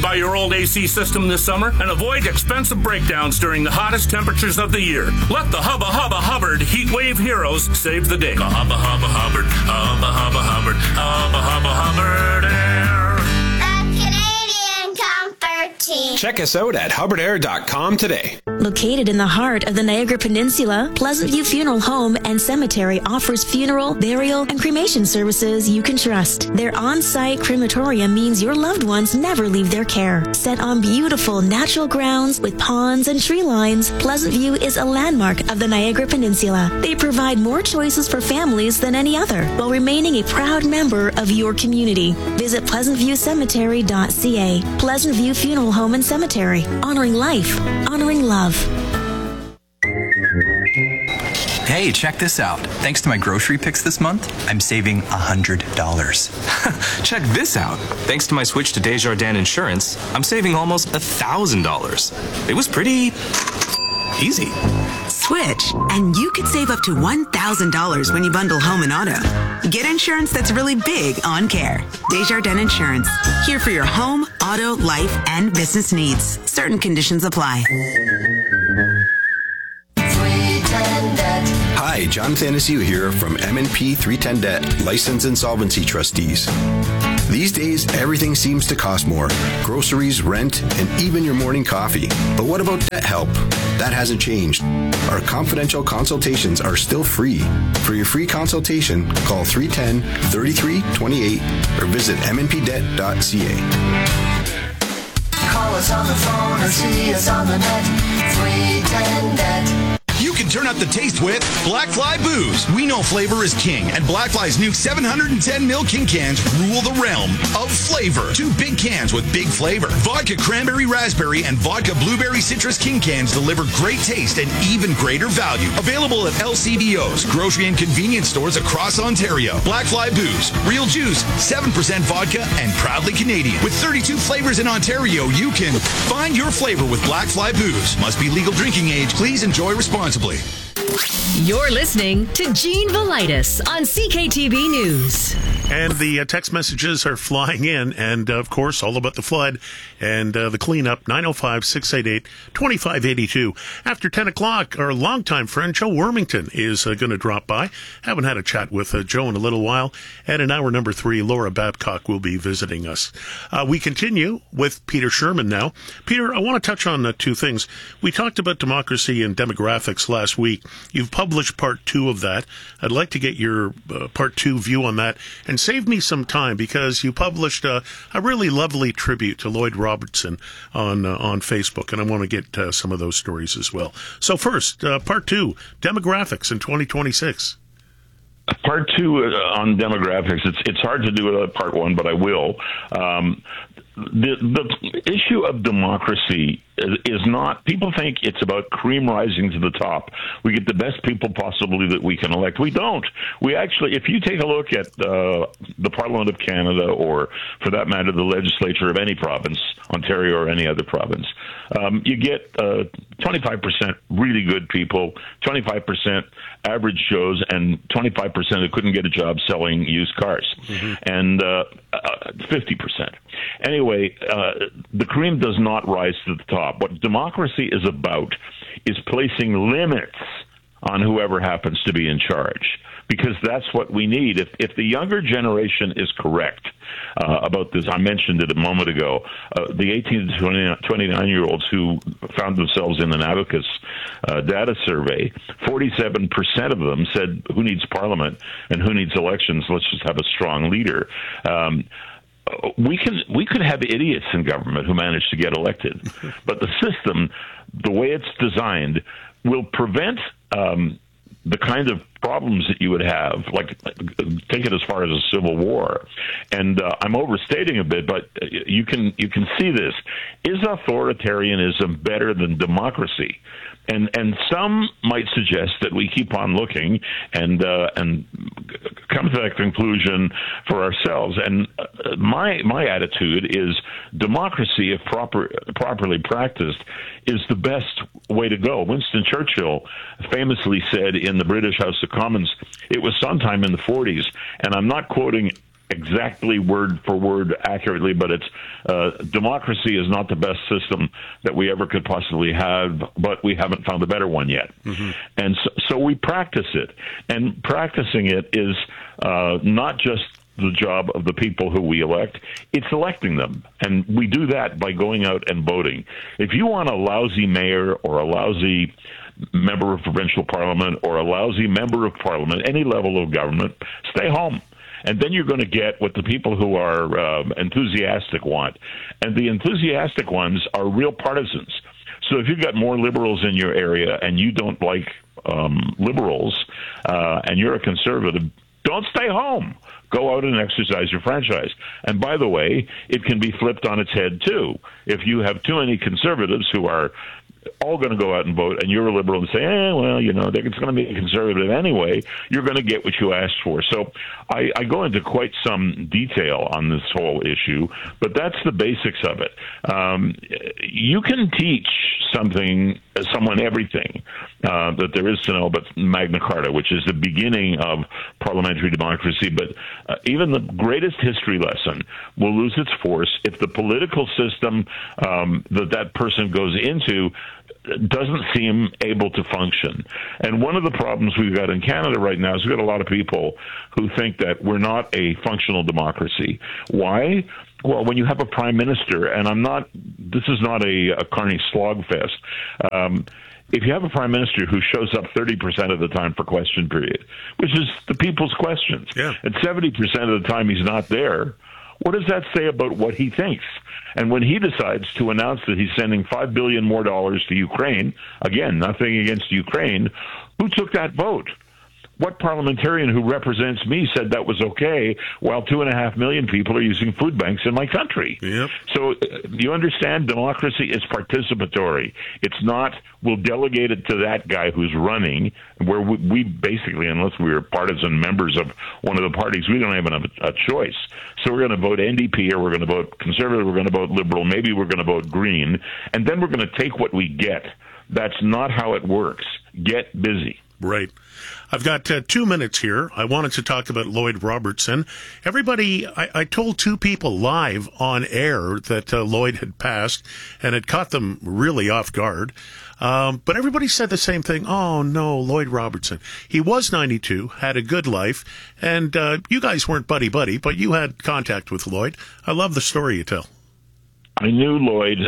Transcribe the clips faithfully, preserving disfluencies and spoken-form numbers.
Simplify your old A C system this summer and avoid expensive breakdowns during the hottest temperatures of the year. Let the Hubba Hubba Hubbard Heat Wave Heroes save the day. The Hubba Hubba Hubbard, Hubba Hubba Hubbard, Hubba Hubba Hubbard Air. The Canadian Comfort Team. Check us out at hubbard air dot com today. Located in the heart of the Niagara Peninsula, Pleasant View Funeral Home and Cemetery offers funeral, burial, and cremation services you can trust. Their on-site crematorium means your loved ones never leave their care. Set on beautiful natural grounds with ponds and tree lines, Pleasant View is a landmark of the Niagara Peninsula. They provide more choices for families than any other, while remaining a proud member of your community. Visit pleasant view cemetery dot c a. Pleasant View Funeral Home and Cemetery. Honoring life. Honoring love. Hey, check this out. Thanks to my grocery picks this month, I'm saving one hundred dollars. Check this out. Thanks to my switch to Desjardins Insurance, I'm saving almost one thousand dollars. It was pretty easy. Switch, and you could save up to one thousand dollars when you bundle home and auto. Get insurance that's really big on care. Desjardins Insurance. Here for your home, auto, life, and business needs. Certain conditions apply. Hi, John Thanasiu here from M and P three ten Debt, License Insolvency Trustees. These days, everything seems to cost more. Groceries, rent, and even your morning coffee. But what about debt help? That hasn't changed. Our confidential consultations are still free. For your free consultation, call three one zero, three three two eight or visit m n p debt dot c a. Call us on the phone or see us on the net. three ten Debt. You can turn up the taste with Black Fly Booze. We know flavor is king, and Black Fly's new seven hundred ten milliliter King cans rule the realm of flavor. Two big cans with big flavor. Vodka Cranberry Raspberry and Vodka Blueberry Citrus King cans deliver great taste and even greater value. Available at L C B Os, grocery and convenience stores across Ontario. Black Fly Booze. Real juice, seven percent vodka, and proudly Canadian. With thirty-two flavors in Ontario, you can find your flavor with Black Fly Booze. Must be legal drinking age. Please enjoy responsibly. You're listening to Gene Velitis on C K T V News. And the uh, text messages are flying in, and uh, of course, all about the flood and uh, the cleanup. nine oh five, six eight eight, two five eight two. After ten o'clock, our longtime friend Joe Wormington is uh, going to drop by. Haven't had a chat with uh, Joe in a little while. And in hour number three, Laura Babcock will be visiting us. Uh, we continue with Peter Sherman now. Peter, I want to touch on uh, two things. We talked about democracy and demographics last week. You've published part two of that. I'd like to get your uh, part two view on that. And save me some time, because you published a, a really lovely tribute to Lloyd Robertson on uh, on Facebook, and I want to get uh, some of those stories as well. So first, uh, part two, demographics in twenty twenty-six. Part two uh, on demographics. It's it's hard to do it part one, but I will. Um, the the issue of democracy is, is not. People think it's about cream rising to the top. We get the best people possibly that we can elect. We don't. We actually, if you take a look at uh, the Parliament of Canada, or for that matter, the legislature of any province, Ontario or any other province, um, you get uh, twenty-five percent really good people, twenty-five percent average Joes, and twenty-five percent who couldn't get a job selling used cars, mm-hmm. and uh, uh, fifty percent. Anyway, uh, the cream does not rise to the top. What democracy is about is placing limits on whoever happens to be in charge, because that's what we need. If if the younger generation is correct uh, about this, I mentioned it a moment ago, uh, the eighteen to twenty-nine-year-olds who found themselves in an Abacus uh, data survey, forty-seven percent of them said, who needs parliament and who needs elections? Let's just have a strong leader. Um, we can we could have idiots in government who manage to get elected, but the system, the way it's designed, will prevent um, the kind of problems that you would have, like take it as far as a civil war. And uh, I'm overstating a bit, but you can you can see this. Is authoritarianism better than democracy? And and some might suggest that we keep on looking and uh, and come to that conclusion for ourselves. And uh, my my attitude is democracy, if proper properly practiced, is the best way to go. Winston Churchill famously said in the British House of Commons, it was sometime in the forties, and I'm not quoting exactly word for word accurately, but it's uh, democracy is not the best system that we ever could possibly have, but we haven't found a better one yet. Mm-hmm. And so, so we practice it. And practicing it is uh, not just the job of the people who we elect, it's electing them. And we do that by going out and voting. If you want a lousy mayor or a lousy member of provincial parliament or a lousy member of parliament, any level of government, stay home. And then you're going to get what the people who are um, enthusiastic want. And the enthusiastic ones are real partisans. So if you've got more liberals in your area and you don't like um, liberals uh, and you're a conservative, don't stay home. Go out and exercise your franchise. And by the way, it can be flipped on its head, too. If you have too many conservatives who are all going to go out and vote, and you're a liberal and say, eh, well, you know, it's going to be a conservative anyway, you're going to get what you asked for. So I, I go into quite some detail on this whole issue, but that's the basics of it. Um, you can teach something, someone everything uh, that there is to know about Magna Carta, which is the beginning of parliamentary democracy, but uh, even the greatest history lesson will lose its force if the political system um, that that person goes into doesn't seem able to function. And one of the problems we've got in Canada right now is we've got a lot of people who think that we're not a functional democracy. Why? Well, when you have a prime minister, and I'm not, this is not a, a carny slog fest, um, if you have a prime minister who shows up thirty percent of the time for question period, which is the people's questions, yeah. and seventy percent of the time he's not there, what does that say about what he thinks? And when he decides to announce that he's sending five billion dollars more dollars to Ukraine, again, nothing against Ukraine, who took that vote? What parliamentarian who represents me said that was okay while two and a half million people are using food banks in my country? Yep. So uh, you understand democracy is participatory. It's not, we'll delegate it to that guy who's running, where we, we basically, unless we're partisan members of one of the parties, we don't even have a, a choice. So we're going to vote N D P, or we're going to vote Conservative, we're going to vote Liberal, maybe we're going to vote Green, and then we're going to take what we get. That's not how it works. Get busy. Right. I've got uh, two minutes here. I wanted to talk about Lloyd Robertson. Everybody, I, I told two people live on air that uh, Lloyd had passed, and it caught them really off guard. Um, but everybody said the same thing. Oh, no, Lloyd Robertson. He was ninety-two, had a good life, and uh, you guys weren't buddy-buddy, but you had contact with Lloyd. I love the story you tell. I knew Lloyd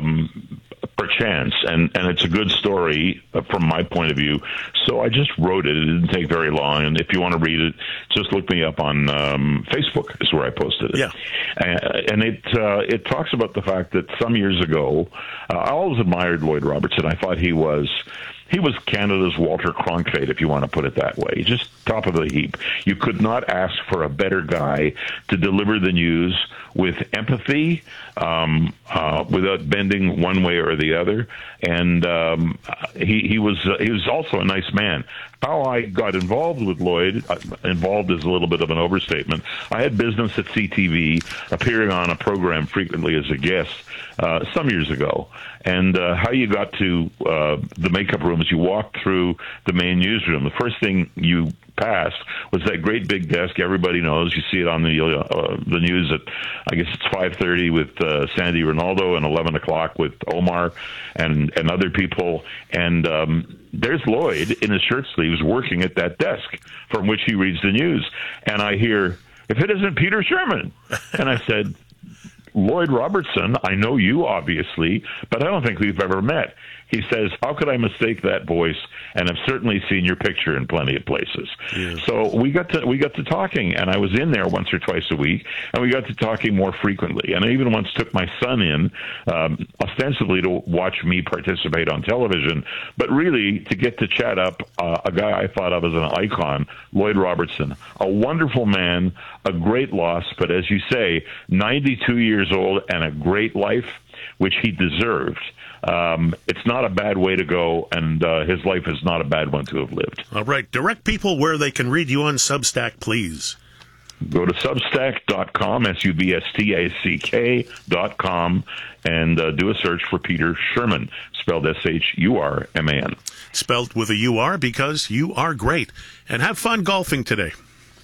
um, perchance, and, and it's a good story from my point of view. So I just wrote it. It didn't take very long. And if you want to read it, just look me up on um, Facebook is where I posted it. Yeah. Uh, and it uh, it talks about the fact that some years ago, uh, I always admired Lloyd Robertson. I thought he was... He was Canada's Walter Cronkite, if you want to put it that way, just top of the heap. You could not ask for a better guy to deliver the news with empathy, um, uh, without bending one way or the other. And um, he, he was uh, he was also a nice man. How I got involved with Lloyd, uh, involved is a little bit of an overstatement. I had business at C T V, appearing on a program frequently as a guest uh, some years ago. And uh, how you got to uh, the makeup room is you walked through the main newsroom. The first thing you passed was that great big desk everybody knows. You see it on the uh, the news at, I guess it's five thirty with uh, Sandy Ronaldo and eleven o'clock with Omar and, and other people. And um, there's Lloyd in his shirt sleeves working at that desk from which he reads the news. And I hear, if it isn't Peter Sherman. And I said, Lloyd Robertson, I know you, obviously, but I don't think we've ever met. He says, how could I mistake that voice? And I've certainly seen your picture in plenty of places. Yeah. So we got to we got to talking, and I was in there once or twice a week, and we got to talking more frequently. And I even once took my son in, um, ostensibly to watch me participate on television, but really to get to chat up uh, a guy I thought of as an icon, Lloyd Robertson. A wonderful man, a great loss, but as you say, ninety-two years old and a great life, which he deserved. Um, it's not a bad way to go, and uh, his life is not a bad one to have lived. All right. Direct people where they can read you on Substack, please. Go to substack dot com, S U B S T A C K dot com, and uh, do a search for Peter Sherman, spelled S H U R M A N. Spelled with a U R because you are great. And have fun golfing today.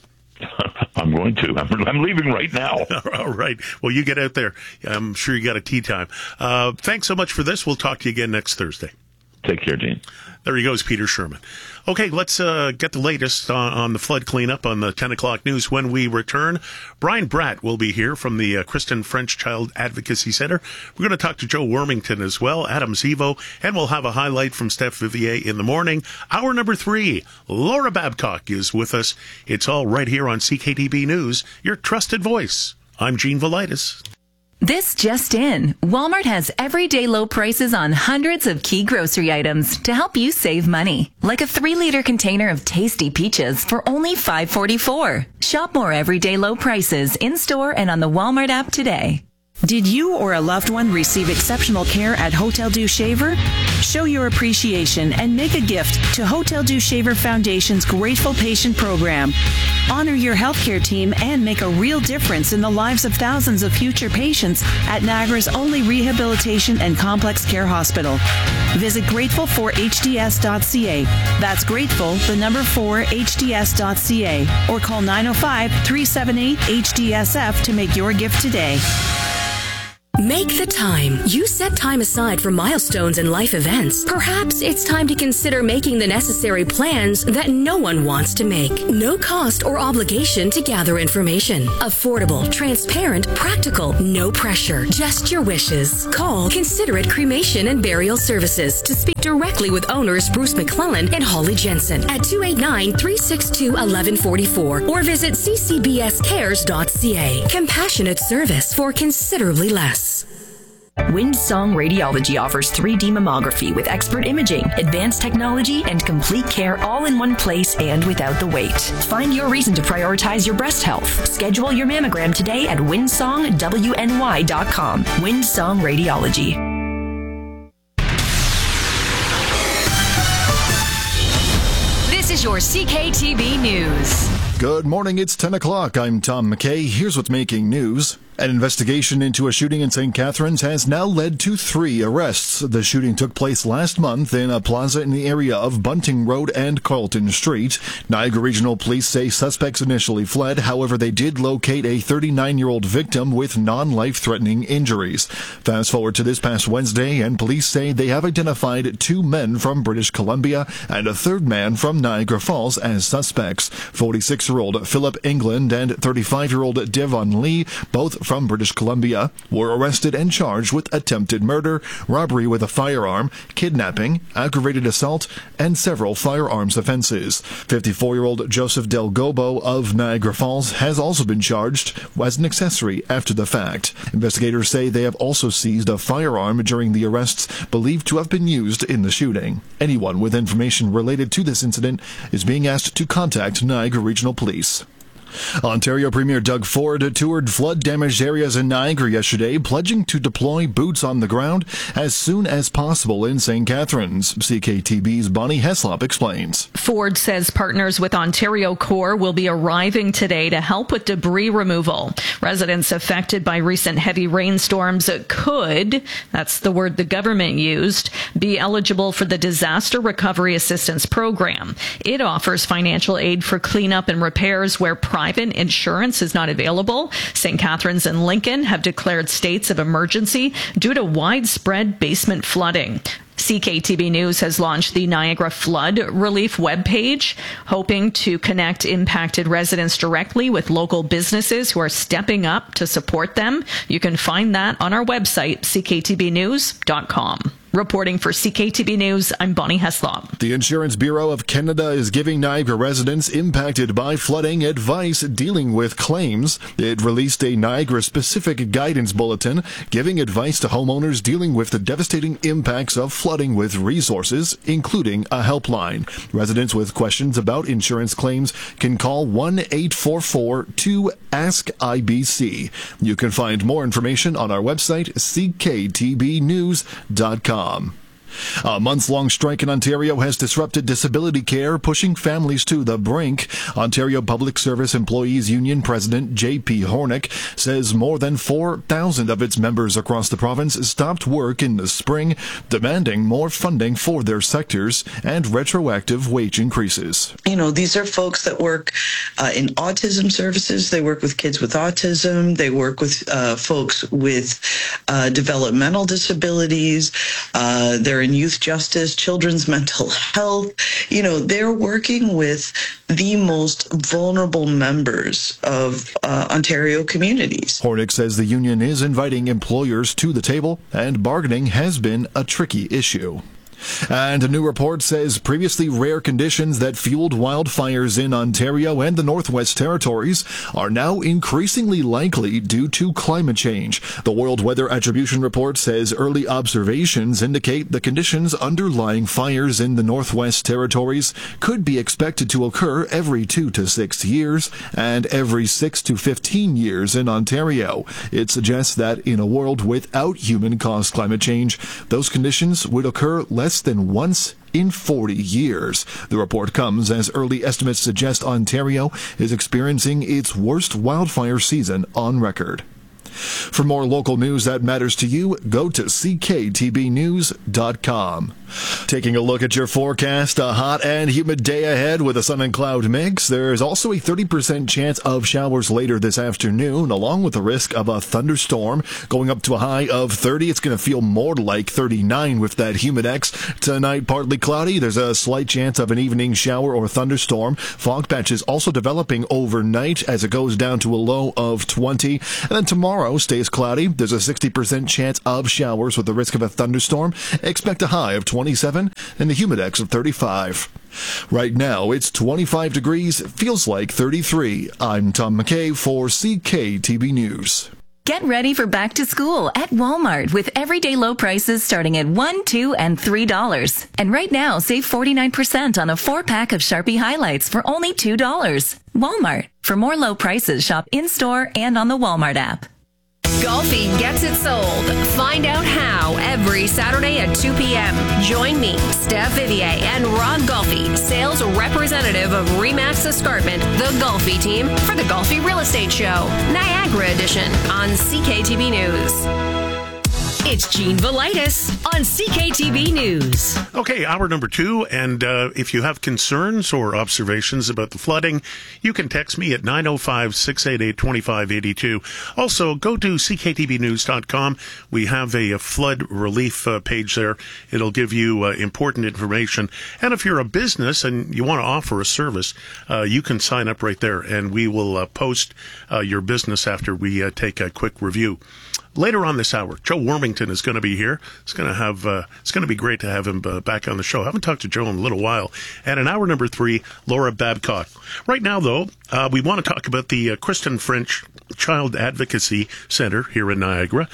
I'm going to. I'm, I'm leaving right now. All right. Well, you get out there. I'm sure you got a tea time. Uh, thanks so much for this. We'll talk to you again next Thursday. Take care, Dean. There he goes, Peter Sherman. Okay, let's uh, get the latest on, on the flood cleanup on the ten o'clock news when we return. Brian Bratt will be here from the uh, Kristen French Child Advocacy Center. We're going to talk to Joe Wormington as well, Adam Zivo, and we'll have a highlight from Steph Vivier in the morning. Hour number three, Laura Babcock is with us. It's all right here on C K T B News, your trusted voice. I'm Gene Velitis. This just in. Walmart has everyday low prices on hundreds of key grocery items to help you save money. Like a three liter container of tasty peaches for only five forty-four. Shop more everyday low prices in store and on the Walmart app today. Did you or a loved one receive exceptional care at Hotel Dieu Shaver? Show your appreciation and make a gift to Hotel Dieu Shaver Foundation's Grateful Patient Program. Honor your healthcare team and make a real difference in the lives of thousands of future patients at Niagara's only rehabilitation and complex care hospital. Visit grateful for h d s dot c a. That's grateful, the number four, h d s dot c a. Or call nine oh five, three seven eight, H D S F to make your gift today. Make the time. You set time aside for milestones and life events. Perhaps it's time to consider making the necessary plans that no one wants to make. No cost or obligation to gather information. Affordable, transparent, practical, no pressure. Just your wishes. Call Considerate Cremation and Burial Services to speak directly with owners Bruce McClellan and Holly Jensen at two eight nine, three six two, one one four four or visit c c b s cares dot c a. Compassionate service for considerably less. Windsong Radiology offers three D mammography with expert imaging, advanced technology, and complete care all in one place and without the wait. Find your reason to prioritize your breast health. Schedule your mammogram today at windsong w n y dot com. Windsong Radiology. This is your C K T B News. Good morning, it's ten o'clock. I'm Tom McKay. Here's what's making news. An investigation into a shooting in Saint Catharines has now led to three arrests. The shooting took place last month in a plaza in the area of Bunting Road and Carlton Street. Niagara Regional Police say suspects initially fled. However, they did locate a thirty-nine-year-old victim with non-life-threatening injuries. Fast forward to this past Wednesday, and police say they have identified two men from British Columbia and a third man from Niagara Falls as suspects. forty-six-year-old Philip England and thirty-five-year-old Devon Lee, both from British Columbia, were arrested and charged with attempted murder, robbery with a firearm, kidnapping, aggravated assault, and several firearms offenses. fifty-four-year-old Joseph Del Gobo of Niagara Falls has also been charged as an accessory after the fact. Investigators say they have also seized a firearm during the arrests believed to have been used in the shooting. Anyone with information related to this incident is being asked to contact Niagara Regional Police. Ontario Premier Doug Ford toured flood-damaged areas in Niagara yesterday, pledging to deploy boots on the ground as soon as possible in Saint Catharines. C K T B's Bonnie Heslop explains. Ford says partners with Ontario Corps will be arriving today to help with debris removal. Residents affected by recent heavy rainstorms could, that's the word the government used, be eligible for the Disaster Recovery Assistance Program. It offers financial aid for cleanup and repairs where private insurance is not available. Saint Catharines and Lincoln have declared states of emergency due to widespread basement flooding. C K T B News has launched the Niagara Flood Relief webpage, hoping to connect impacted residents directly with local businesses who are stepping up to support them. You can find that on our website, c k t b news dot com. Reporting for C K T B News, I'm Bonnie Heslop. The Insurance Bureau of Canada is giving Niagara residents impacted by flooding advice dealing with claims. It released a Niagara-specific guidance bulletin giving advice to homeowners dealing with the devastating impacts of flooding with resources, including a helpline. Residents with questions about insurance claims can call one eight four four two ask I B C. You can find more information on our website, c k t b news dot com. A months-long strike in Ontario has disrupted disability care, pushing families to the brink. Ontario Public Service Employees Union President J P Hornick says more than four thousand of its members across the province stopped work in the spring, demanding more funding for their sectors and retroactive wage increases. You know, these are folks that work uh, in autism services. They work with kids with autism. They work with uh, folks with uh, developmental disabilities. Uh, they're in youth justice, children's mental health. You know, they're working with the most vulnerable members of uh, Ontario communities. Hornick says the union is inviting employers to the table, and bargaining has been a tricky issue. And a new report says previously rare conditions that fueled wildfires in Ontario and the Northwest Territories are now increasingly likely due to climate change. The World Weather Attribution Report says early observations indicate the conditions underlying fires in the Northwest Territories could be expected to occur every two to six years and every six to fifteen years in Ontario. It suggests that in a world without human-caused climate change, those conditions would occur less than once in forty years. The report comes as early estimates suggest Ontario is experiencing its worst wildfire season on record. For more local news that matters to you, go to c k t b news dot com. Taking a look at your forecast, a hot and humid day ahead with a sun and cloud mix. There is also a thirty percent chance of showers later this afternoon, along with the risk of a thunderstorm going up to a high of thirty. It's going to feel more like thirty-nine with that humidex. Tonight, partly cloudy. There's a slight chance of an evening shower or thunderstorm. Fog patches also developing overnight as it goes down to a low of twenty. And then tomorrow stays cloudy. There's a sixty percent chance of showers with the risk of a thunderstorm. Expect a high of twenty-seven and the humidex of thirty-five. Right now, it's twenty-five degrees, feels like thirty-three. I'm Tom McKay for C K T B News. Get ready for back to school at Walmart with everyday low prices starting at one, two, and three dollars. And right now, save forty-nine percent on a four-pack of Sharpie highlights for only two dollars. Walmart. For more low prices, shop in-store and on the Walmart app. Golfi gets it sold. Find out how every Saturday at two p.m. Join me, Steph Vivier, and Rod Golfi, sales representative of Remax Escarpment, the Golfi team, for the Golfi Real Estate Show, Niagara Edition, on C K T B News. It's Gene Velitis on C K T B News. Okay, hour number two, and uh, if you have concerns or observations about the flooding, you can text me at nine oh five, six eight eight, two five eight two. Also, go to c k t b news dot com. We have a, a flood relief uh, page there. It'll give you uh, important information. And if you're a business and you want to offer a service, uh, you can sign up right there, and we will uh, post uh, your business after we uh, take a quick review. Later on this hour, Joe Wormington is going to be here. It's going to have. Uh, it's going to be great to have him uh, back on the show. I haven't talked to Joe in a little while. And in hour number three, Laura Babcock. Right now, though, uh, we want to talk about the uh, Kristen French Child Advocacy Center here in Niagara.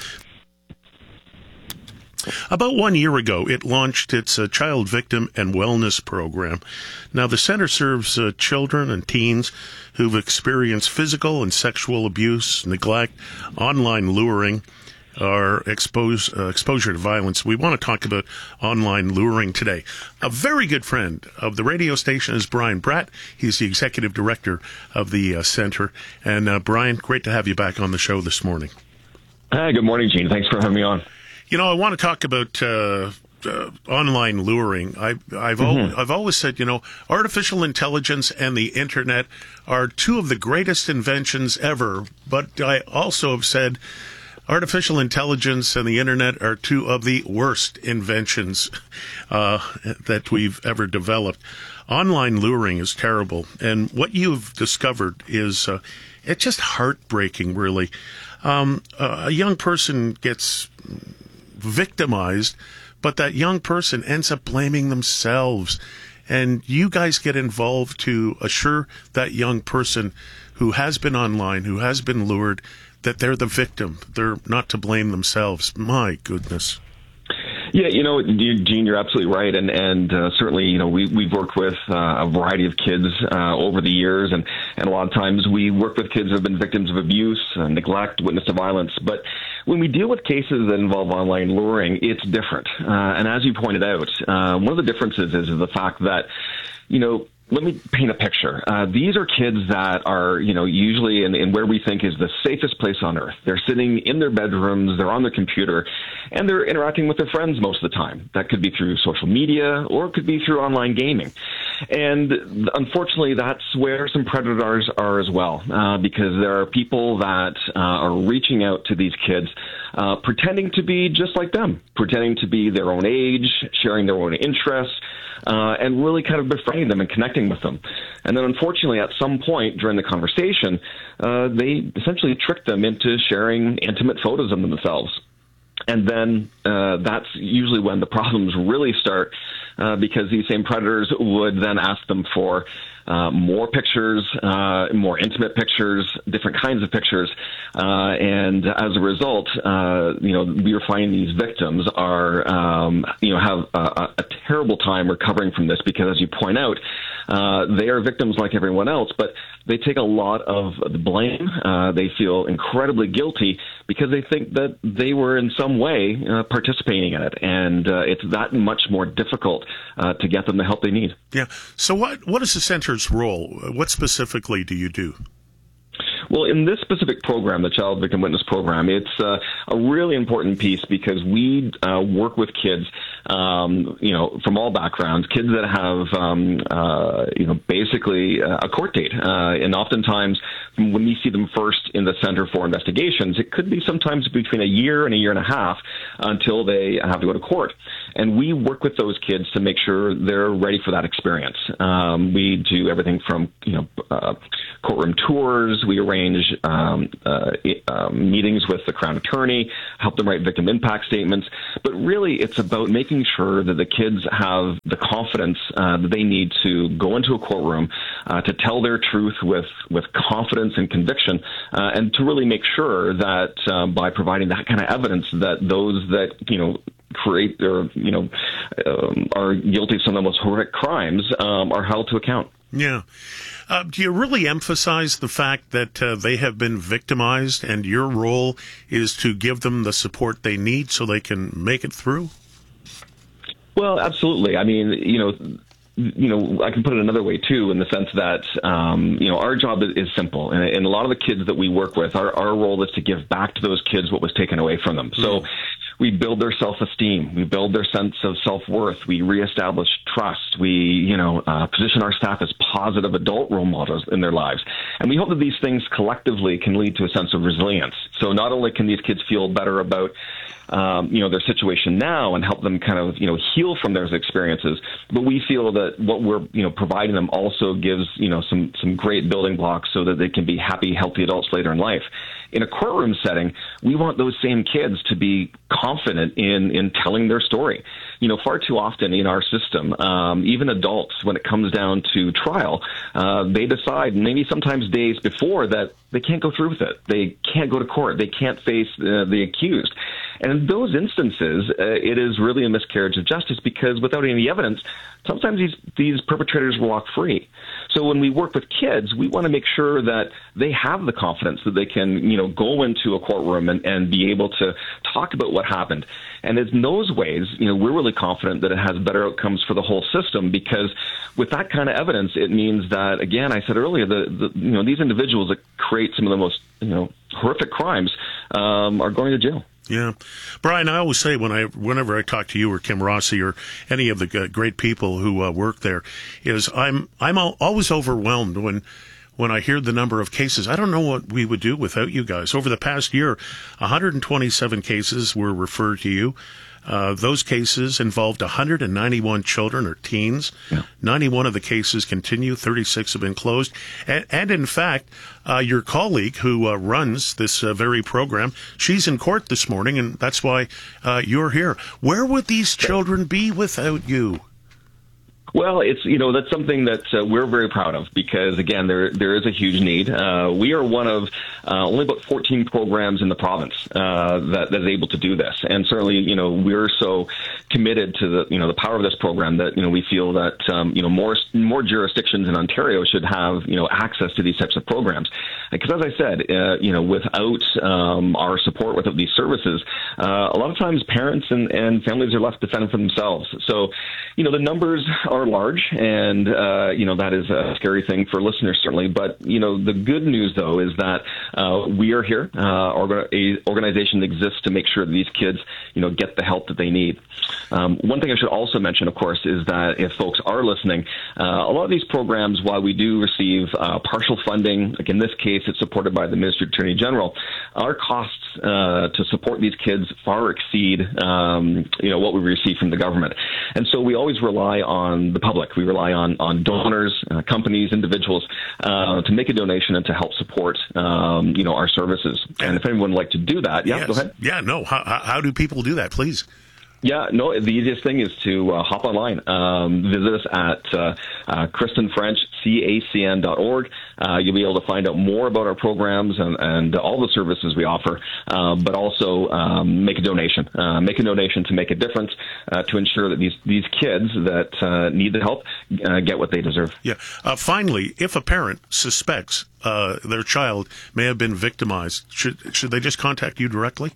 About one year ago, it launched its uh, Child Victim and Wellness Program. Now, the center serves uh, children and teens who've experienced physical and sexual abuse, neglect, online luring, or expose, uh, exposure to violence. We want to talk about online luring today. A very good friend of the radio station is Brian Bratt. He's the executive director of the uh, center. And uh, Brian, great to have you back on the show this morning. Hi, good morning, Gene. Thanks for having me on. You know, I want to talk about uh, uh, online luring. I, I've Mm-hmm. al- I've always said, you know, artificial intelligence and the internet are two of the greatest inventions ever. But I also have said artificial intelligence and the internet are two of the worst inventions uh, that we've ever developed. Online luring is terrible, and what you've discovered is uh, it's just heartbreaking, really. Um, a young person gets victimized, but that young person ends up blaming themselves. And you guys get involved to assure that young person who has been online, who has been lured, that they're the victim. They're not to blame themselves. My goodness. Yeah, you know, Gene, you're absolutely right, and and uh, certainly, you know, we we've worked with uh, a variety of kids uh, over the years, and and a lot of times we work with kids who have been victims of abuse, uh, neglect, witness to violence. But when we deal with cases that involve online luring, it's different. Uh, and as you pointed out, uh, one of the differences is, is the fact that, you know, let me paint a picture. Uh, these are kids that are, you know, usually in, in where we think is the safest place on earth. They're sitting in their bedrooms, they're on their computer, and they're interacting with their friends most of the time. That could be through social media, or it could be through online gaming. And unfortunately, that's where some predators are as well, uh, because there are people that uh, are reaching out to these kids, uh, pretending to be just like them, pretending to be their own age, sharing their own interests, Uh, and really kind of befriending them and connecting with them. And then unfortunately, at some point during the conversation, uh, they essentially trick them into sharing intimate photos of themselves. And then uh, that's usually when the problems really start, uh, because these same predators would then ask them for uh, more pictures, uh, more intimate pictures, different kinds of pictures. Uh, and as a result, uh, you know, we are finding these victims are, um, you know, have a, a terrible time recovering from this because, as you point out, uh, they are victims like everyone else, but they take a lot of the blame. Uh, they feel incredibly guilty because they think that they were in some way uh, participating in it. And uh, it's that much more difficult uh, to get them the help they need. Yeah. So what what is the center's role? What specifically do you do? Well, in this specific program, the Child Victim Witness Program, it's uh, a really important piece because we uh, work with kids, um, you know, from all backgrounds, kids that have, um, uh, you know, basically uh, a court date. Uh, and oftentimes, when we see them first in the Center for Investigations, it could be sometimes between a year and a year and a half until they have to go to court. And we work with those kids to make sure they're ready for that experience. Um, we do everything from, you know, uh, courtroom tours. We arrange um, uh, uh, meetings with the Crown Attorney, help them write victim impact statements. But really, it's about making sure that the kids have the confidence uh, that they need to go into a courtroom, uh, to tell their truth with, with confidence and conviction, uh, and to really make sure that uh, by providing that kind of evidence that those that, you know, create or, you know, um, are guilty of some of the most horrific crimes um, are held to account. Yeah. Uh, do you really emphasize the fact that uh, they have been victimized and your role is to give them the support they need so they can make it through? Well, absolutely. I mean, you know, you know, I can put it another way, too, in the sense that, um, you know, our job is, is simple. And, and a lot of the kids that we work with, our, our role is to give back to those kids what was taken away from them. Mm-hmm. So we build their self-esteem. We build their sense of self-worth. We reestablish trust. We, you know, uh, position our staff as positive adult role models in their lives. And we hope that these things collectively can lead to a sense of resilience. So not only can these kids feel better about Um, you know, their situation now and help them kind of, you know, heal from those experiences. But we feel that what we're, you know, providing them also gives, you know, some, some great building blocks so that they can be happy, healthy adults later in life. In a courtroom setting, we want those same kids to be confident in, in telling their story. You know, far too often in our system, um, even adults, when it comes down to trial, uh, they decide maybe sometimes days before that they can't go through with it. They can't go to court. They can't face uh, the accused. And in those instances, uh, it is really a miscarriage of justice because without any evidence, sometimes these, these perpetrators walk free. So when we work with kids, we want to make sure that they have the confidence that they can, you know, go into a courtroom and, and be able to talk about what happened. And in those ways, you know, we're really confident that it has better outcomes for the whole system because with that kind of evidence, it means that, again, I said earlier, the, the you know, these individuals that create some of the most, you know, horrific crimes um, are going to jail. Yeah. Brian, I always say when I, whenever I talk to you or Kim Rossi or any of the great people who uh, work there, is I'm I'm always overwhelmed when when I hear the number of cases. I don't know what we would do without you guys. Over the past year, one hundred twenty-seven cases were referred to you. Uh, those cases involved one hundred ninety-one children or teens. Yeah. ninety-one of the cases continue. thirty-six have been closed. And, and in fact, uh, your colleague who uh, runs this uh, very program, she's in court this morning, and that's why uh, you're here. Where would these children be without you? Well, it's, you know, that's something that uh, we're very proud of because, again, there there is a huge need. Uh, we are one of uh, only about fourteen programs in the province uh, that, that is able to do this. And certainly, you know, we're so committed to the, you know, the power of this program that, you know, we feel that, um, you know, more more jurisdictions in Ontario should have, you know, access to these types of programs. Because as I said, uh, you know, without um, our support, without these services, uh, a lot of times parents and, and families are left to fend for themselves. So, you know, the numbers are large, and uh, you know that is a scary thing for listeners, certainly. But you know the good news, though, is that uh, we are here. Uh, our organization exists to make sure that these kids, you know, get the help that they need. Um, one thing I should also mention, of course, is that if folks are listening, uh, a lot of these programs, while we do receive uh, partial funding, like in this case, it's supported by the Ministry of Attorney General, our costs uh, to support these kids far exceed, um, you know, what we receive from the government, and so we always rely on the public. We rely on, on donors, uh, companies, individuals uh, to make a donation and to help support, um, you know, our services. And if anyone would like to do that, yeah, yes. go ahead. Yeah, no. How, how do people do that, please? Yeah, no, the easiest thing is to uh, hop online. Um, visit us at uh, uh, Kristen French, C A C N dot org. Uh, you'll be able to find out more about our programs and, and all the services we offer, uh, but also um, make a donation. Uh, make a donation to make a difference, uh, to ensure that these, these kids that uh, need the help uh, get what they deserve. Yeah. Uh, finally, if a parent suspects uh, their child may have been victimized, should should they just contact you directly?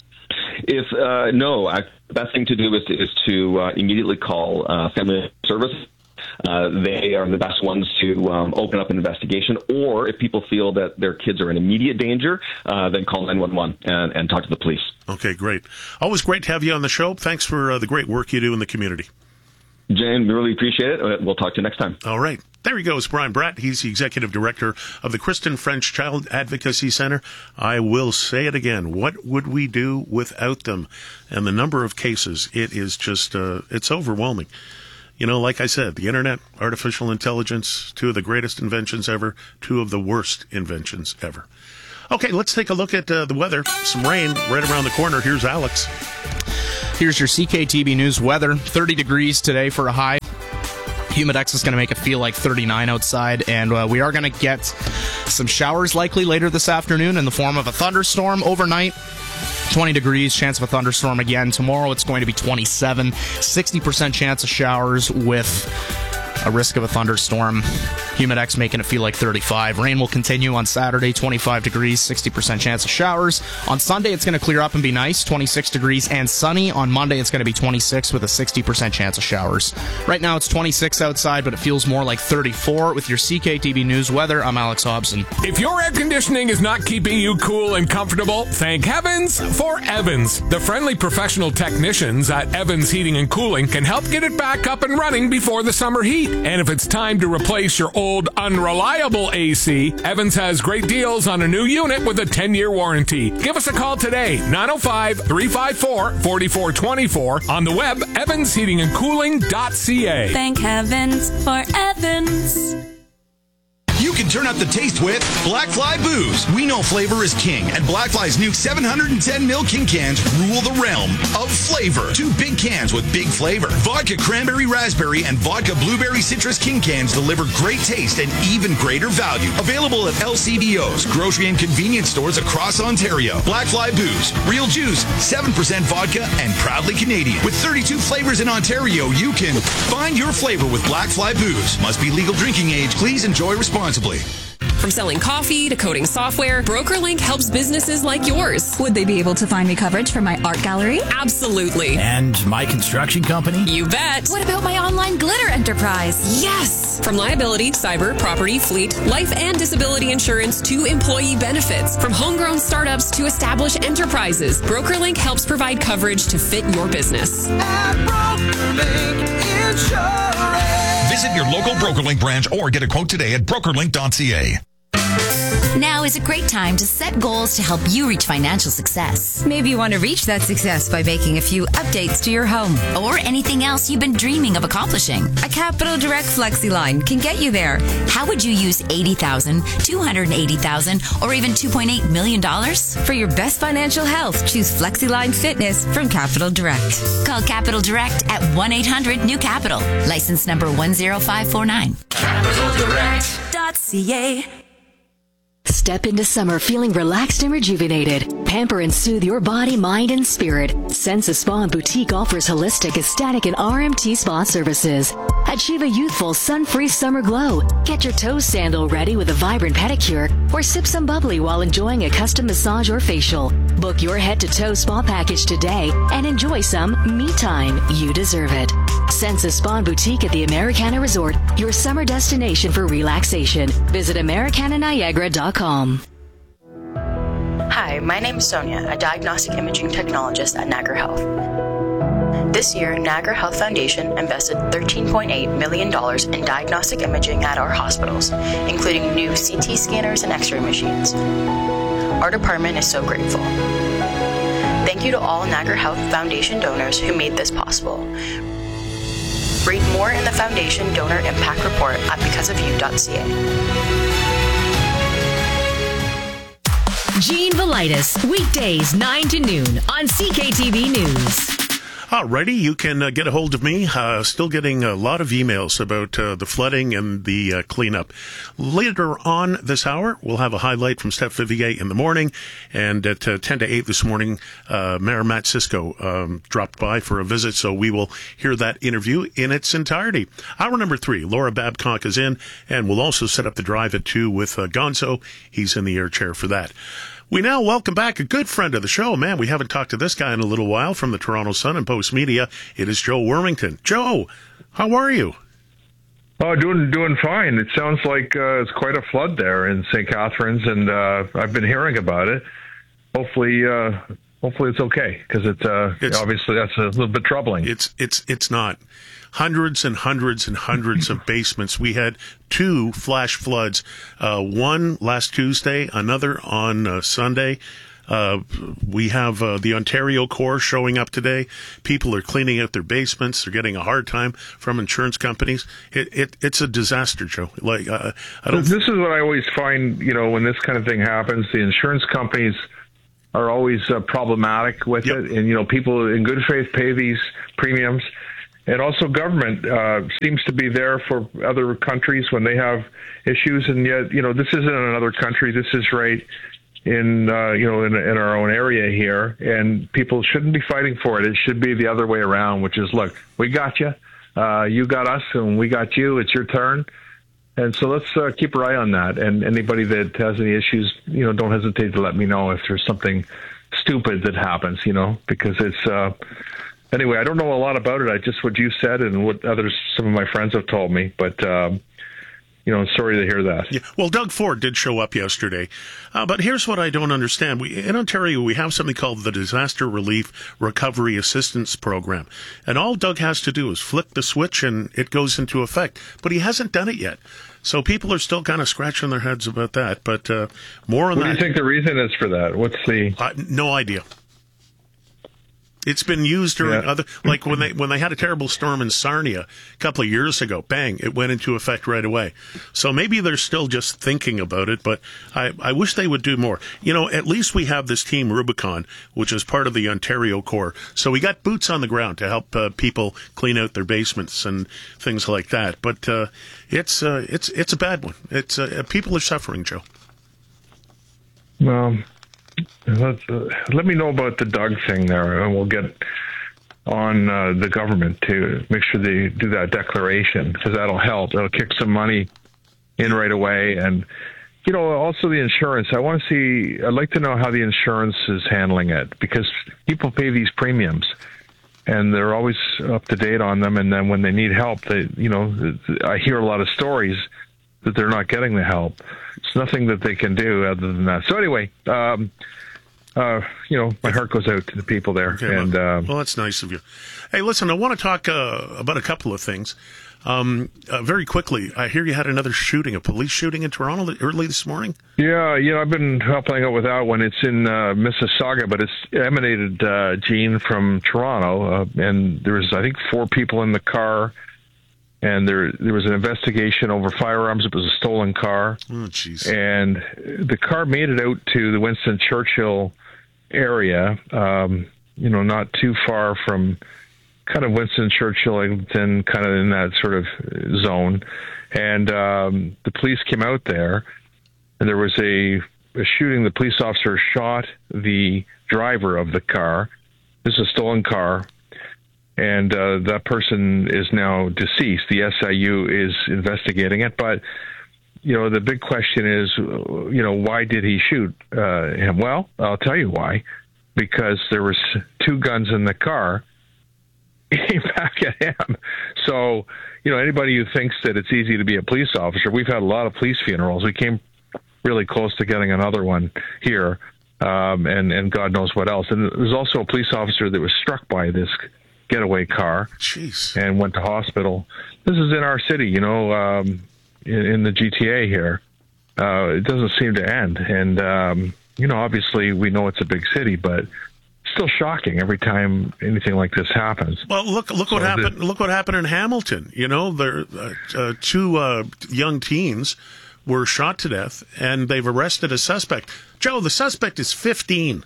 If uh, no, I, the best thing to do is to, is to uh, immediately call uh, Family Service. Uh, they are the best ones to um, open up an investigation. Or if people feel that their kids are in immediate danger, uh, then call nine one one and, and talk to the police. Okay, great. Always great to have you on the show. Thanks for uh, the great work you do in the community. Jane, we really appreciate it. We'll talk to you next time. All right. There he goes, Brian Bratt. He's the executive director of the Kristen French Child Advocacy Center. I will say it again. What would we do without them? And the number of cases, it is just, uh, it's overwhelming. You know, like I said, the internet, artificial intelligence, two of the greatest inventions ever, two of the worst inventions ever. Okay, let's take a look at uh, the weather. Some rain right around the corner. Here's Alex. Here's your C K T B News weather. thirty degrees today for a high. Humidex is going to make it feel like thirty-nine outside, and uh, we are going to get some showers likely later this afternoon in the form of a thunderstorm overnight. twenty degrees, chance of a thunderstorm again. Tomorrow it's going to be twenty-seven, sixty percent chance of showers with a risk of a thunderstorm. Humidex making it feel like thirty-five. Rain will continue on Saturday, twenty-five degrees, sixty percent chance of showers. On Sunday, it's going to clear up and be nice, twenty-six degrees and sunny. On Monday, it's going to be twenty-six with a sixty percent chance of showers. Right now, it's twenty-six outside, but it feels more like thirty-four. With your C K T V News weather, I'm Alex Hobson. If your air conditioning is not keeping you cool and comfortable, thank heavens for Evans. The friendly professional technicians at Evans Heating and Cooling can help get it back up and running before the summer heat. And if it's time to replace your old, unreliable A C, Evans has great deals on a new unit with a ten-year warranty. Give us a call today, nine oh five, three five four, four four two four, on the web, evans heating and cooling dot c a. Thank heavens for Evans. You can turn up the taste with Black Fly Booze. We know flavor is king, and Black Fly's new seven hundred ten milliliter King cans rule the realm of flavor. Two big cans with big flavor. Vodka Cranberry Raspberry and Vodka Blueberry Citrus King cans deliver great taste and even greater value. Available at L C B Os, grocery and convenience stores across Ontario. Black Fly Booze, real juice, seven percent vodka, and proudly Canadian. With thirty-two flavors in Ontario, you can find your flavor with Black Fly Booze. Must be legal drinking age. Please enjoy responsibly. From selling coffee to coding software, BrokerLink helps businesses like yours. Would they be able to find me coverage for my art gallery? Absolutely. And my construction company? You bet. What about my online glitter enterprise? Yes. From liability, cyber, property, fleet, life and disability insurance to employee benefits. From homegrown startups to established enterprises, BrokerLink helps provide coverage to fit your business. At BrokerLink Insurance. Visit your local BrokerLink branch or get a quote today at broker link dot c a. Now is a great time to set goals to help you reach financial success. Maybe you want to reach that success by making a few updates to your home. Or anything else you've been dreaming of accomplishing. A Capital Direct FlexiLine can get you there. How would you use eighty thousand dollars, two hundred eighty thousand dollars, or even two point eight million dollars? For your best financial health, choose FlexiLine Fitness from Capital Direct. Call Capital Direct at one eight hundred new capital. License number one zero five four nine. capital direct dot c a. Step into summer feeling relaxed and rejuvenated. Pamper and soothe your body, mind, and spirit. Sensa Spa and Boutique offers holistic, aesthetic, and R M T spa services. Achieve a youthful, sun-free summer glow. Get your toe sandal ready with a vibrant pedicure, or sip some bubbly while enjoying a custom massage or facial. Book your head-to-toe spa package today and enjoy some me time. You deserve it. Sensa Spa and Boutique at the Americana Resort, your summer destination for relaxation. Visit americana niagara dot com. Hi, my name is Sonia, a diagnostic imaging technologist at Niagara Health. This year, Niagara Health Foundation invested thirteen point eight million dollars in diagnostic imaging at our hospitals, including new C T scanners and X-ray machines. Our department is so grateful. Thank you to all Niagara Health Foundation donors who made this possible. Read more in the Foundation Donor Impact Report at because of you dot c a. Gene Velitis, weekdays nine to noon on C K T V News. Alrighty, you can uh, get a hold of me. Uh, still getting a lot of emails about uh, the flooding and the uh, cleanup. Later on this hour, we'll have a highlight from Steph Vivier in the morning. And at uh, ten to eight this morning, uh, Mayor Matt Cisco um, dropped by for a visit, so we will hear that interview in its entirety. Hour number three, Laura Babcock is in, and we'll also set up the drive at two with uh, Gonzo. He's in the air chair for that. We now welcome back a good friend of the show. Man, we haven't talked to this guy in a little while from the Toronto Sun and Post Media. It is Joe Wormington. Joe, how are you? Oh, doing doing fine. It sounds like uh, it's quite a flood there in Saint Catharines, and uh, I've been hearing about it. Hopefully, uh, hopefully it's okay, because it's, uh, it's obviously that's a little bit troubling. It's it's it's not. Hundreds and hundreds and hundreds of basements. We had two flash floods, uh, one last Tuesday, another on uh, Sunday. Uh, we have uh, the Ontario Corps showing up today. People are cleaning out their basements. They're getting a hard time from insurance companies. It, it it's a disaster, Joe. Like uh, I don't. This is what I always find. You know, when this kind of thing happens, the insurance companies are always uh, problematic with yep. it, and you know, people in good faith pay these premiums. And also government uh, seems to be there for other countries when they have issues. And yet, you know, this isn't another country. This is right in, uh, you know, in, in our own area here. And people shouldn't be fighting for it. It should be the other way around, which is, look, we got you. Uh, you got us and we got you. It's your turn. And so let's uh, keep our eye on that. And anybody that has any issues, you know, don't hesitate to let me know if there's something stupid that happens, you know, because it's... Uh, Anyway, I don't know a lot about it. I just what you said and what others, some of my friends have told me. But, um, you know, sorry to hear that. Yeah. Well, Doug Ford did show up yesterday. Uh, but here's what I don't understand. We, in Ontario, we have something called the Disaster Relief Recovery Assistance Program. And all Doug has to do is flip the switch and it goes into effect. But he hasn't done it yet. So people are still kind of scratching their heads about that. But uh, more on what that. What do you think the reason is for that? What's the... Uh, no idea. It's been used during yeah. other, like when they when they had a terrible storm in Sarnia a couple of years ago. Bang! It went into effect right away. So maybe they're still just thinking about it, but I, I wish they would do more. You know, at least we have this team Rubicon, which is part of the Ontario Corps. So we got boots on the ground to help uh, people clean out their basements and things like that. But uh, it's uh, it's it's a bad one. It's uh, people are suffering, Joe. Well. Let's, uh, let me know about the Doug thing there, and we'll get on uh, the government to make sure they do that declaration, because that'll help. That'll kick some money in right away. And, you know, also the insurance. I want to see, I'd like to know how the insurance is handling it, because people pay these premiums, and they're always up to date on them. And then when they need help, they, you know, I hear a lot of stories that they're not getting the help. It's nothing that they can do other than that. So anyway, um, uh, you know, my heart goes out to the people there. Okay, and well, um, well, that's nice of you. Hey, listen, I want to talk uh, about a couple of things. Um, uh, very quickly, I hear you had another shooting, a police shooting in Toronto early this morning? Yeah, you know, I've been helping out with that one. It's in uh, Mississauga, but it's emanated, uh, Gene, from Toronto. Uh, and there was, I think, four people in the car. And there there was an investigation over firearms. It was a stolen car. Oh, jeez. And the car made it out to the Winston Churchill area, um, you know, not too far from kind of Winston Churchill, Eglinton, kind of in that sort of zone. And um, the police came out there, and there was a, a shooting. The police officer shot the driver of the car. This is a stolen car. And uh, that person is now deceased. The S I U is investigating it. But, you know, the big question is, you know, why did he shoot uh, him? Well, I'll tell you why. Because there was two guns in the car aimed back at him. So, you know, anybody who thinks that it's easy to be a police officer, we've had a lot of police funerals. We came really close to getting another one here, um, and, and God knows what else. And there's also a police officer that was struck by this getaway car. Jeez. And went to hospital. This is in our city, you know, um, in, in the G T A here. Uh, it doesn't seem to end. And, um, you know, obviously we know it's a big city, but it's still shocking every time anything like this happens. Well, look look what so happened. The, look what happened in Hamilton. You know, there uh, uh, two uh, young teens were shot to death, and they've arrested a suspect. Joe, the suspect is fifteen.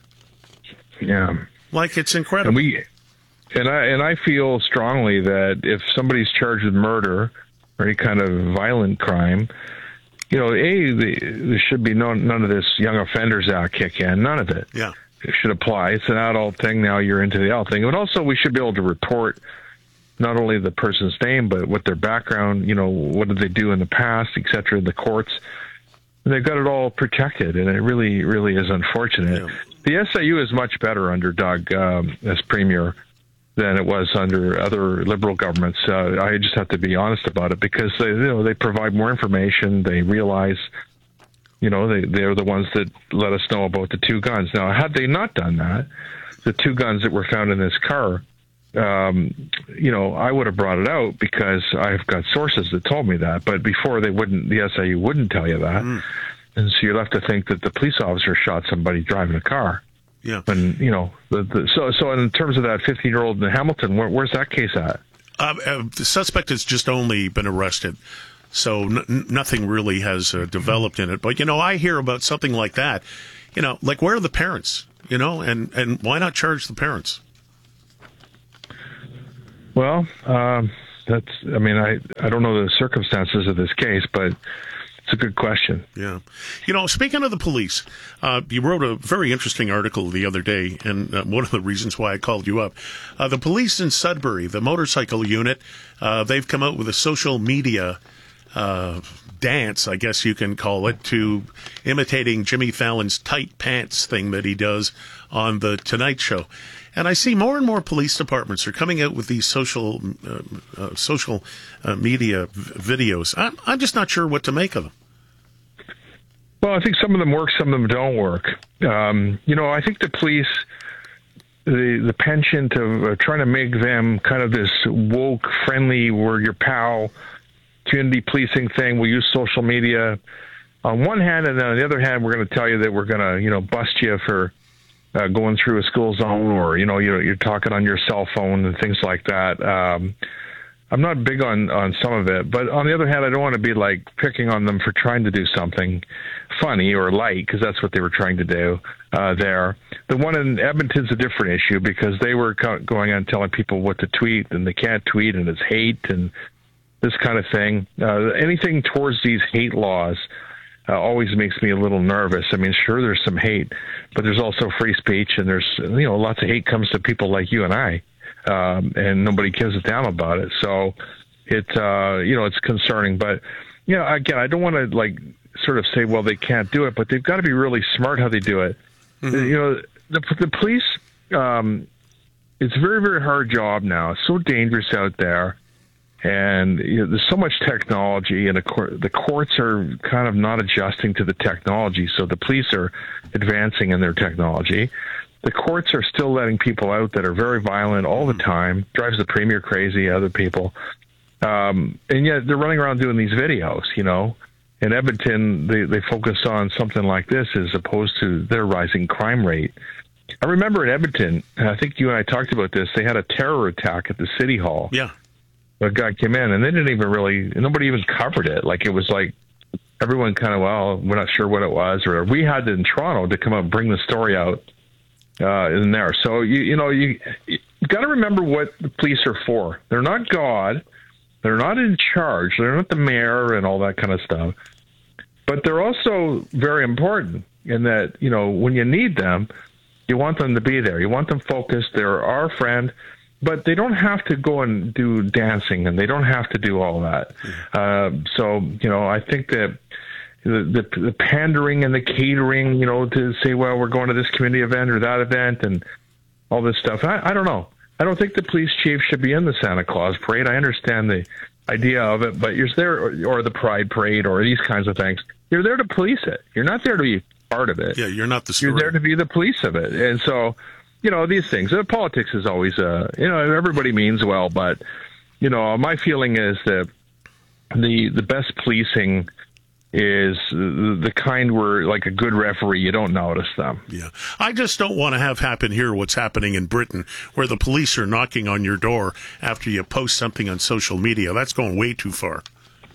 Yeah. Like, it's incredible. And we... And I and I feel strongly that if somebody's charged with murder or any kind of violent crime, you know, A, the, there should be no, none of this Young Offenders Act kick in. None of it. Yeah. It should apply. It's an adult thing. Now you're into the adult thing. But also we should be able to report not only the person's name, but what their background, you know, what did they do in the past, et cetera, in the courts. And they've got it all protected, and it really, really is unfortunate. Yeah. The S I U is much better under Doug um, as premier than it was under other Liberal governments. Uh, I just have to be honest about it because they, you know, they provide more information. They realize, you know, they, they're the ones that let us know about the two guns. Now, had they not done that, the two guns that were found in this car, um, you know, I would have brought it out because I've got sources that told me that. But before they wouldn't, the S I U wouldn't tell you that. Mm. And so you're left to think that the police officer shot somebody driving a car. Yeah. And, you know, the, the, so so in terms of that fifteen-year-old in Hamilton, where, where's that case at? Uh, uh, the suspect has just only been arrested, so n- nothing really has uh, developed in it. But, you know, I hear about something like that. You know, like, where are the parents? You know, and, and why not charge the parents? Well, um, that's, I mean, I, I don't know the circumstances of this case, but it's a good question. Yeah. You know, speaking of the police, uh, you wrote a very interesting article the other day, and uh, one of the reasons why I called you up. Uh, the police in Sudbury, the motorcycle unit, uh, they've come out with a social media uh, dance, I guess you can call it, to imitating Jimmy Fallon's tight pants thing that he does on The Tonight Show. And I see more and more police departments are coming out with these social uh, uh, social uh, media v- videos. I'm, I'm just not sure what to make of them. Well, I think some of them work, some of them don't work. Um, you know, I think the police, the the penchant of uh, trying to make them kind of this woke, friendly, we're your pal, community policing thing. We use social media on one hand, and then on the other hand, we're going to tell you that we're going to, you know, bust you for Uh, going through a school zone, or you know you're, you're talking on your cell phone and things like that. Um, I'm not big on on some of it, but on the other hand, I don't want to be like picking on them for trying to do something funny or light, because that's what they were trying to do uh, there. The one in Edmonton's a different issue because they were co- going on telling people what to tweet, and they can't tweet, and it's hate and this kind of thing. Uh, anything towards these hate laws Uh, always makes me a little nervous. I mean, sure, there's some hate, but there's also free speech, and there's, you know, lots of hate comes to people like you and I, um, and nobody gives a damn about it. So it, uh, you know, it's concerning. But, you know, again, I don't want to, like, sort of say, well, they can't do it, but they've got to be really smart how they do it. Mm-hmm. You know, the, the police, um, it's a very, very hard job now. It's so dangerous out there. And you know, there's so much technology, and the, court, the courts are kind of not adjusting to the technology. So the police are advancing in their technology. The courts are still letting people out that are very violent all the time, drives the premier crazy, other people. Um, and yet they're running around doing these videos, you know. In Edmonton, they, they focus on something like this as opposed to their rising crime rate. I remember in Edmonton, and I think you and I talked about this, they had a terror attack at the City Hall. Yeah. A guy came in, and they didn't even really, nobody even covered it. Like, it was like, everyone kind of, well, we're not sure what it was. Or we had in Toronto to come out and bring the story out uh, in there. So, you, you know, you, you got to remember what the police are for. They're not God. They're not in charge. They're not the mayor and all that kind of stuff. But they're also very important in that, you know, when you need them, you want them to be there. You want them focused. They're our friend. But they don't have to go and do dancing, and they don't have to do all that. Uh, so, you know, I think that the, the, the pandering and the catering, you know, to say, well, we're going to this community event or that event and all this stuff, I, I don't know. I don't think the police chief should be in the Santa Claus parade. I understand the idea of it, but you're there, or, or the Pride Parade or these kinds of things. You're there to police it. You're not there to be part of it. Yeah, you're not the story. You're there to be the police of it. And so, you know, these things, uh, politics is always, uh, you know, everybody means well, but, you know, my feeling is that the the best policing is the, the kind where, like a good referee, you don't notice them. Yeah. I just don't want to have happen here what's happening in Britain, where the police are knocking on your door after you post something on social media. That's going way too far.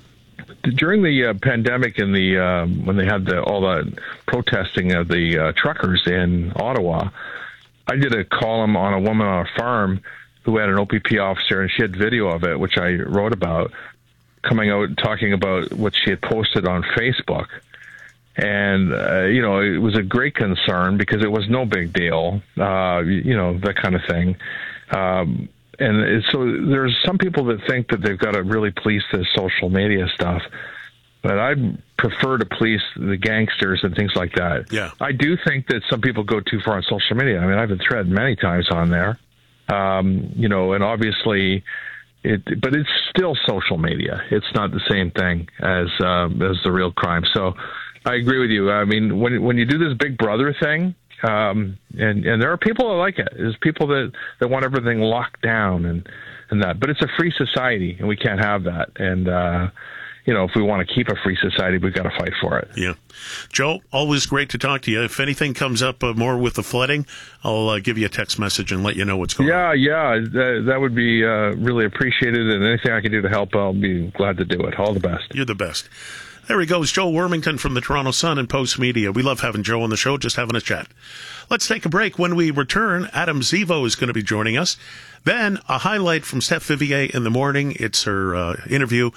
During the uh, pandemic and the um, when they had the, all the protesting of the uh, truckers in Ottawa, I did a column on a woman on a farm who had an O P P officer, and she had video of it, which I wrote about, coming out and talking about what she had posted on Facebook. And, uh, you know, it was a great concern because it was no big deal, uh, you know, that kind of thing. Um, and so there's some people that think that they've got to really police this social media stuff. But I prefer to police the gangsters and things like that. Yeah. I do think that some people go too far on social media. I mean, I've been threatened many times on there. Um, you know, and obviously, it, but it's still social media. It's not the same thing as uh, as the real crime. So I agree with you. I mean, when when you do this Big Brother thing, um, and and there are people that like it. There's people that, that want everything locked down and and that. But it's a free society, and we can't have that. And uh, you know, if we want to keep a free society, we've got to fight for it. Yeah. Joe, always great to talk to you. If anything comes up uh, more with the flooding, I'll uh, give you a text message and let you know what's going yeah, on. Yeah, yeah, that, that would be uh, really appreciated, and anything I can do to help, I'll be glad to do it. All the best. You're the best. There he goes, Joe Wormington from the Toronto Sun and Post Media. We love having Joe on the show, just having a chat. Let's take a break. When we return, Adam Zivo is going to be joining us. Then a highlight from Steph Vivier in the morning. It's her uh, interview